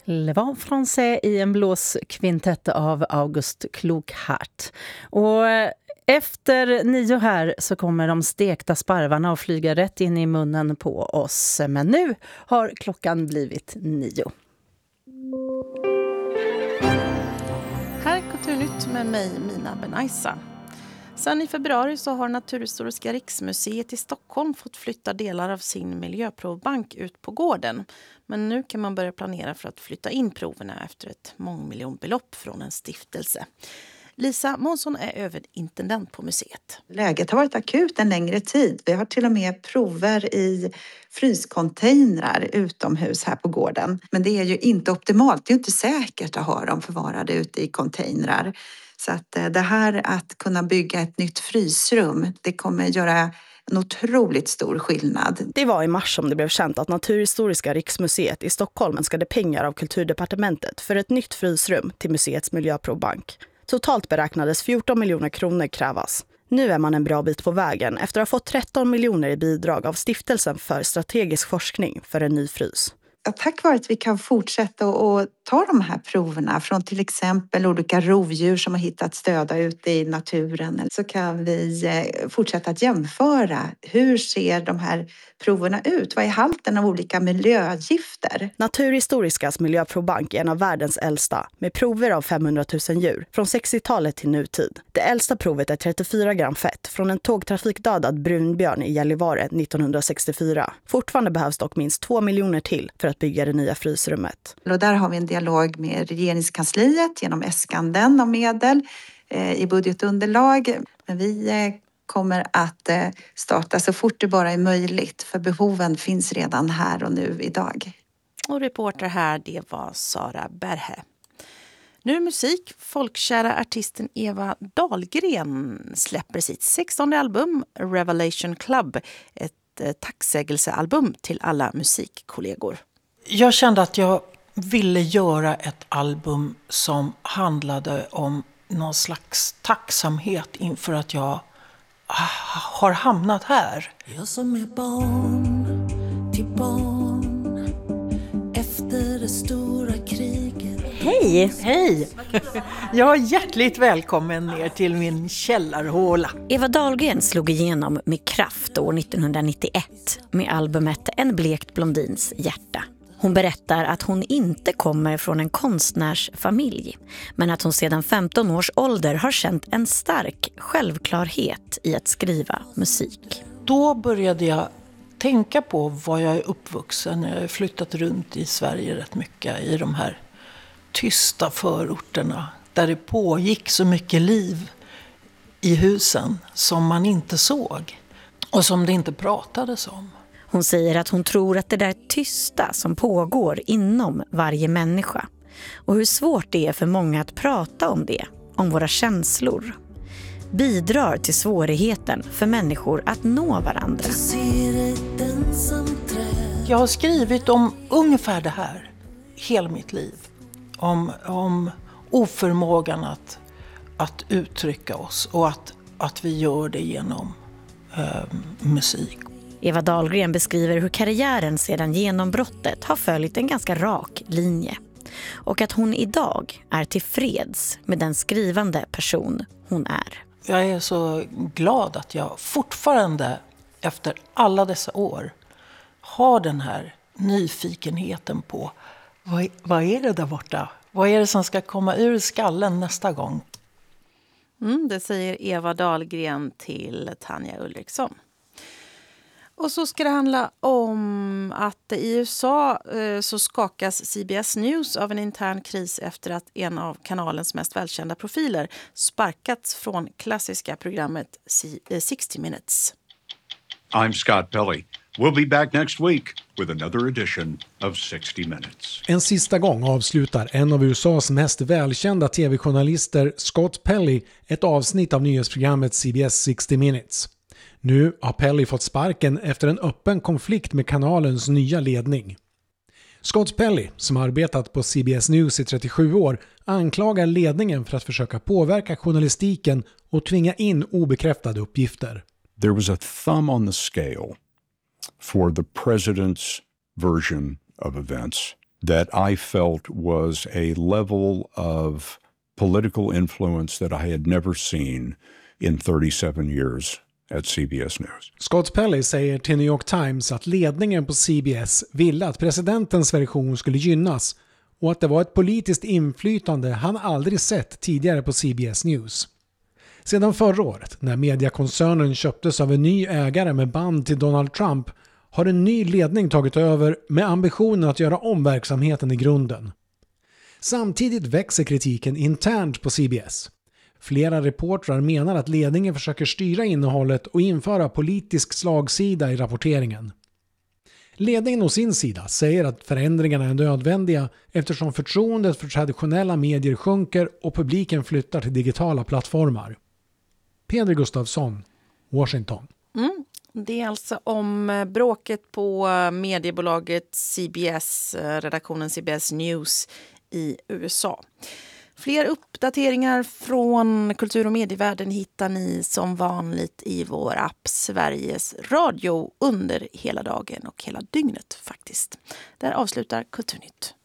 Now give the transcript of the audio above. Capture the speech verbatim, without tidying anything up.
Le Vent Français i en blåskvintett av August Klockhart. Och efter nio här så kommer de stekta sparvarna att flyga rätt in i munnen på oss. Men nu har klockan blivit nio. Här är Kulturnytt med mig, Mina Benaisa. Sen i februari så har Naturhistoriska riksmuseet i Stockholm fått flytta delar av sin miljöprovbank ut på gården. Men nu kan man börja planera för att flytta in proverna efter ett mångmiljonbelopp från en stiftelse. Lisa Månsson är överintendent på museet. Läget har varit akut en längre tid. Vi har till och med prover i fryscontainrar utomhus här på gården. Men det är ju inte optimalt. Det är ju inte säkert att ha dem förvarade ute i containrar. Så att det här att kunna bygga ett nytt frysrum, det kommer göra en otroligt stor skillnad. Det var i mars som det blev känt att Naturhistoriska riksmuseet i Stockholm önskade pengar av Kulturdepartementet för ett nytt frysrum till museets miljöprovbank. Totalt beräknades fjorton miljoner kronor krävas. Nu är man en bra bit på vägen efter att ha fått tretton miljoner i bidrag av Stiftelsen för strategisk forskning för en ny frys. Tack vare att vi kan fortsätta och ta de här proverna från till exempel olika rovdjur som har hittats döda ute i naturen, så kan vi fortsätta att jämföra hur ser de här proverna ut? Vad är halten av olika miljögifter? Naturhistoriskas miljöprovbank är en av världens äldsta med prover av femhundratusen djur från sextiotalet till nutid. Det äldsta provet är trettiofyra gram fett från en tågtrafikdödad brunbjörn i Gällivare nittonhundrasextiofyra. Fortfarande behövs dock minst två miljoner till för att bygga det nya frysrummet. Och där har vi en dialog med regeringskansliet genom äskanden av medel eh, i budgetunderlag. Men vi eh, kommer att eh, starta så fort det bara är möjligt, för behoven finns redan här och nu idag. Och reporter här, det var Sara Berhe. Nu musik. Folkkära artisten Eva Dahlgren släpper sitt sextonde album Revelation Club. Ett eh, tacksägelsealbum till alla musikkollegor. Jag kände att jag ville göra ett album som handlade om någon slags tacksamhet inför att jag har hamnat här. Jag som är barn till barn efter det stora kriget. Hej! Hej! Jag är hjärtligt välkommen ner till min källarhåla. Eva Dahlgren slog igenom med kraft år nittonhundranittioett med albumet En blekt blondins hjärta. Hon berättar att hon inte kommer från en konstnärsfamilj, men att hon sedan femton års ålder har känt en stark självklarhet i att skriva musik. Då började jag tänka på vad jag är uppvuxen. Jag har flyttat runt i Sverige rätt mycket i de här tysta förorterna där det pågick så mycket liv i husen som man inte såg och som det inte pratades om. Hon säger att hon tror att det där tysta som pågår inom varje människa och hur svårt det är för många att prata om det, om våra känslor, bidrar till svårigheten för människor att nå varandra. Jag har skrivit om ungefär det här hela mitt liv. Om, om oförmågan att, att uttrycka oss och att, att vi gör det genom eh, musik. Eva Dahlgren beskriver hur karriären sedan genombrottet har följt en ganska rak linje. Och att hon idag är tillfreds med den skrivande person hon är. Jag är så glad att jag fortfarande efter alla dessa år har den här nyfikenheten på vad, vad är det där borta? Vad är det som ska komma ur skallen nästa gång? Mm, det säger Eva Dahlgren till Tanja Ulriksson. Och så ska det handla om att i U S A eh, så skakas C B S News av en intern kris efter att en av kanalens mest välkända profiler sparkats från klassiska programmet sixty minutes. I'm Scott Pelley. We'll be back next week with another edition of sixty minutes. En sista gång avslutar en av U S A:s mest välkända tv-journalister, Scott Pelley, ett avsnitt av nyhetsprogrammet C B S sixty minutes. Nu har Pelley fått sparken efter en öppen konflikt med kanalens nya ledning. Scott Pelley, som har arbetat på C B S News i trettiosju år, anklagar ledningen för att försöka påverka journalistiken och tvinga in obekräftade uppgifter. There was a thumb on the scale for the president's version of events that I felt was a level of political influence that I had never seen in thirty-seven years at C B S News. Scott Pelley säger till New York Times att ledningen på C B S ville att presidentens version skulle gynnas och att det var ett politiskt inflytande han aldrig sett tidigare på C B S News. Sedan förra året, när mediekoncernen köptes av en ny ägare med band till Donald Trump, har en ny ledning tagit över med ambitionen att göra om verksamheten i grunden. Samtidigt växer kritiken internt på C B S. Flera reportrar menar att ledningen försöker styra innehållet och införa politisk slagsida i rapporteringen. Ledningen å sin sida säger att förändringarna är nödvändiga eftersom förtroendet för traditionella medier sjunker och publiken flyttar till digitala plattformar. Peder Gustafsson, Washington. Mm. Det är alltså om bråket på mediebolaget C B S, redaktionen C B S News i U S A. Fler uppdateringar från kultur- och medievärlden hittar ni som vanligt i vår app Sveriges Radio under hela dagen och hela dygnet faktiskt. Där avslutar Kulturnytt.